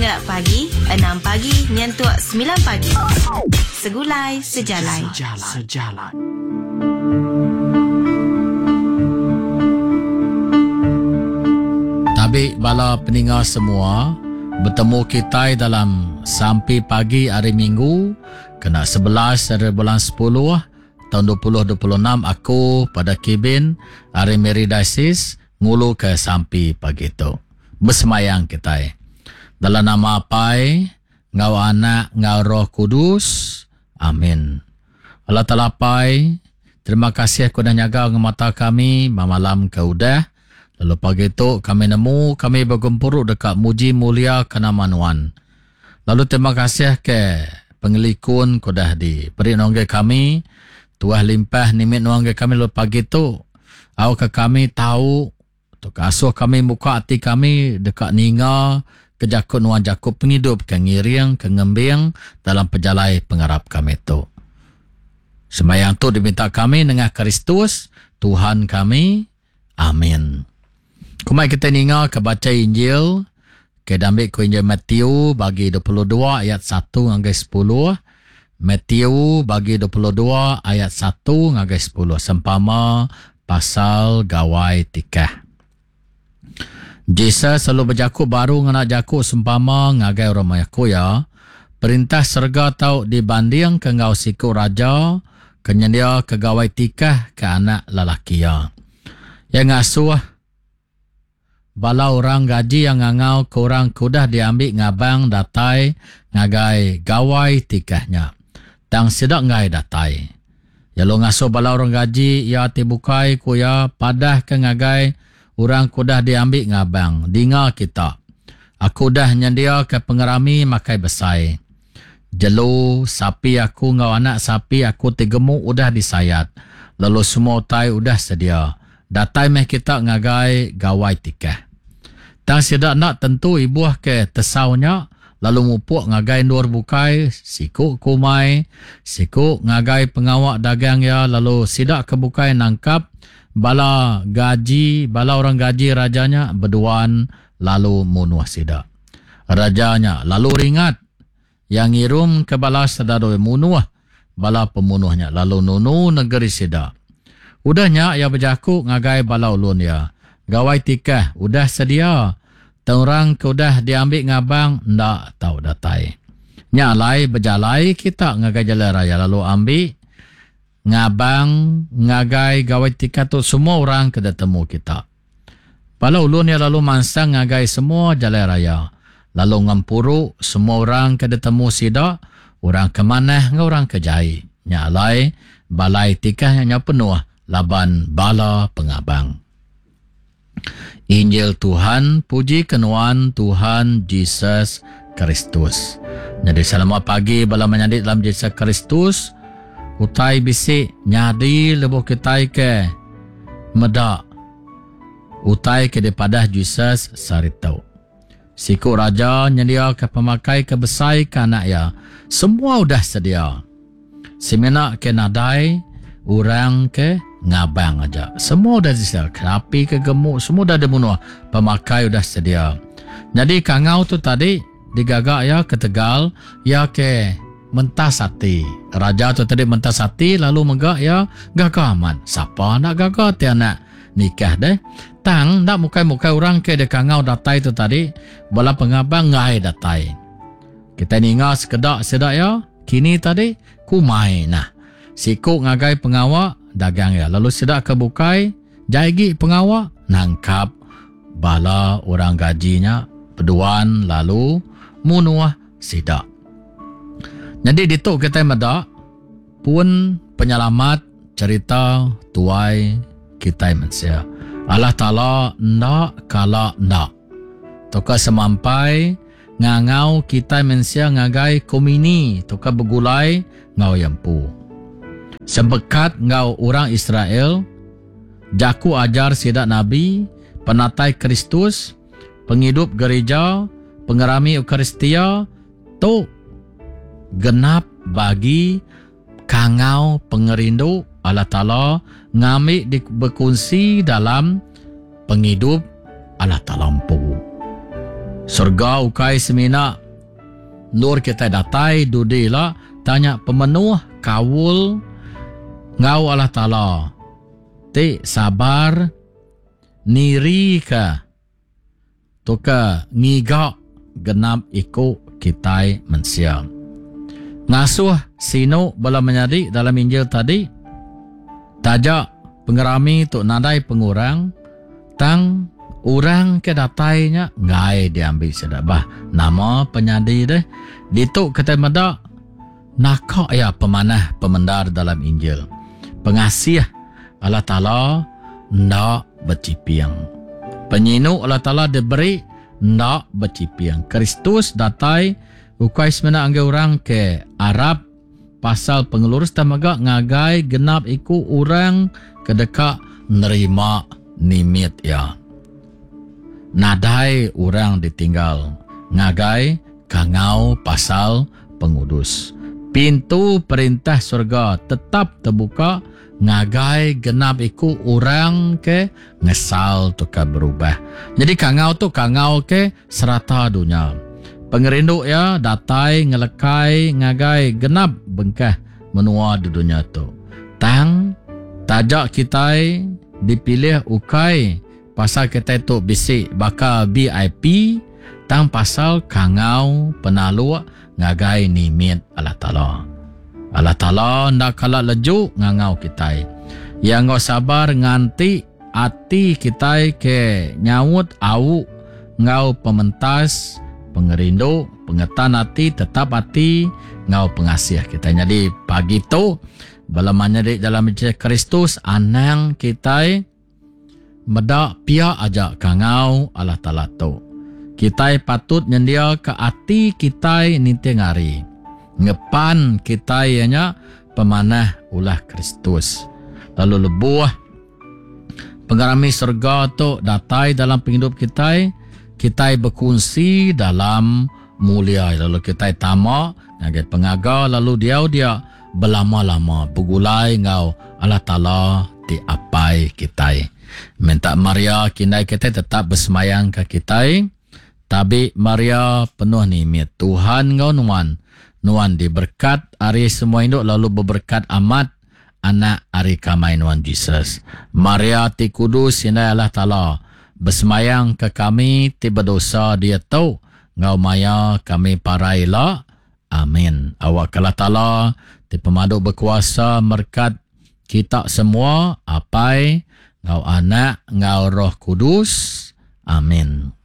hingga pagi, 6 pagi, nyentuak 9 pagi. Segulai Sejalan. Sejalan. Tabik bala pendengar semua, bertemu kita dalam sampai pagi hari Minggu, kena 11 hari bulan 10 tahun 2026, aku pada Kibin hari Mary Diocese ngulu ke sampai pagi tu. Bersemayang kita. Dalam nama Pai, ngau anak, ngau Roh Kudus. Amin. Allah Ta'ala Pai, terima kasih aku dah nyaga mata kami malam ke udah. Lalu pagi tu kami nemu, kami bergempuruk dekat muji mulia kenamanuan. Lalu terima kasih ke pengelikun ku dah diberi nongge kami. Tuah limpah nimit nongge kami lalu pagi tu. Au ke kami tahu, tu asuh kami muka hati kami dekat ninga, kejakut nuan jakut penghidup, kengiring, kengembing dalam pejalai pengarap kami tu. Sembayang tu diminta kami dengan Kristus, Tuhan kami. Amin. Kumai kita ninga ke baca Injil, ke dambil ku Injil Matthew bagi 22 ayat 1 hingga 10. Matthew bagi 22 ayat 1 hingga 10. Sempama pasal gawai tikah. Jesus selalu berjakut baru nganak jakut sempama ngagai orang mayaku ya. Perintah serga tau dibanding ke ngau siku raja, kenyendia ke gawai tikah ke anak lelaki ya. Yang ngasuh bala orang gaji yang ngangau ke orang kudah diambil ngabang datai ngagai gawai tikahnya. Tang sidak ngai datai. Ya lo ngasuh bala orang gaji ya tibukai ku ya padah ke ngagai orang kudah diambil ngabang. Dinga kita. Aku dah nyendia ke pengerami makai besai. Jelu sapi aku ngau anak sapi aku tigemuk udah disayat. Lalu semua utai udah sedia. Datai meh kita ngagai gawai tikah. Tang sidak nak tentu ibuah ke tesaunya. Lalu mupuk ngagai nur bukai, sikuk kumai, sikuk ngagai pengawak dagang ya. Lalu sidak ke bukai nangkap bala gaji, bala orang gaji rajanya berduaan lalu munuh sidak. Rajanya lalu ringat. Yang ngirum ke bala sedado munuh bala pemunuhnya. Lalu nunu negeri sidak. Udahnya ya berjakuk ngagai bala ulun ya. Gawai tikah udah sedia. Orang ke udah diambil ngabang ndak tahu datai. Nyalai berjalai kita ngagai jalan raya lalu ambil ngabang ngagai gawai tikah tu semua orang ke temu kita. Bala ulun ya lalu mansang ngagai semua jalan raya. Lalu ngampuru semua orang ke temu sida, orang ke mana orang ke jai. Nyalai balai tikah yang penuh laban bala pengabang. Injil Tuhan, puji kenuan Tuhan Yesus Kristus. Jadi selamat pagi bala menyandit dalam Yesus Kristus. Utai bisik nyadi lebuh kita ke medak. Utai ke daripada Yesus saritau. Siku raja nyedia ke pemakai ke besai ke anak ya. Semua udah sedia. Semena ke nadai, orang ke ngabang aja. Semua dah disediakan. Kerapi ke gemuk, semua dah dibunuh. Pemakai dah sedia. Jadi kangau tu tadi digagak ya ke Tegal, ya ke Mentasati. Raja tu tadi Mentasati lalu megak ya gagak aman. Siapa nak gagak dia nak nikah deh. Tang nak mukai-mukai orang ke de kangau datai tu tadi. Bala pengabang ngai datai. Kita ninga sekedak sedak ya. Kini tadi kumai nah. Sikuk ngagai pengawak dagang ya. Lalu sedak ke bukai, jaigi pengawak, nangkap bala orang gajinya, peduan lalu munuah sidak. Jadi dituk kita medak pun penyelamat cerita tuai kita manusia. Allah Ta'ala ndak kala ndak. Toka semampai ngangau kita manusia ngagai komini, toka begulai ngau yampu. Sebekat ngau orang Israel, jaku ajar sidak Nabi, penatai Kristus, penghidup gereja, pengerami Eukaristia, tu genap bagi kangau pengerindu Allah Ta'ala ngamik berkongsi dalam penghidup Allah Ta'ala empu. Surga ukai semina nur kita datai dudila tanya pemenuh kawul ngau Allah Ta'ala. Ti sabar niri ka tuka ngigak genap iku kitai manusia. Ngasuh sino bala menyadi dalam Injil tadi tajak pengerami tu nadai pengurang tang orang ke datainya ngai diambil sedabah nama penyadi deh dituk kata medak nakak ya pemanah pemendar dalam Injil pengasih Allah Ta'ala ndak bercipiang penyinu Allah Ta'ala diberi ndak bercipiang. Kristus datai ukai semena angge orang ke Arab pasal pengelurus tamaga ngagai genap iku orang kedeka nerima nimit ya. Nadai orang ditinggal ngagai kangau pasal pengudus. Pintu perintah surga tetap terbuka ngagai genap iku orang ke ngesal tukar berubah. Jadi kangau tu kangau ke serata dunia. Pengerindu ya datai ngelekai ngagai genap bengkah menua di dunia tu. Tang tajak kita dipilih ukai pasal kita tu bisik bakal VIP tang pasal kangau penalu ngagai nimit Allah Ta'ala. Allah Ta'ala nak kalah leju ngangau kita. Yang ngau sabar nganti hati kita ke nyawut au ngau pementas pengerindu pengetan hati tetap hati ngau pengasih kita. Jadi pagi tu belamanya di dalam Kristus anang kita medak pia aja kangau Allah Ta'ala tu. Kita patut nyendia ke hati kita ninti ngari. Ngepan kita ianya pemanah ulah Kristus. Lalu lebuah pengarami surga tu datai dalam penghidup kita. Kita berkongsi dalam mulia. Lalu kita tamak ngaget pengaga. Lalu dia berlama-lama bergulai ngau Allah Ta'ala di apai kita. Minta Maria kinai kita tetap bersemayang ke kita. Tapi Maria penuh nimit. Tuhan ngau nuan diberkat hari semua induk lalu berberkat amat anak hari kamai nuan Jesus. Maria ti kudus inai Allah Ta'ala bersemayang ke kami ti berdosa dia tahu ngau maya kami parailah. Amin. Awak Allah Ta'ala ti pemadu berkuasa merkat kita semua apai ngau anak ngau roh kudus. Amin.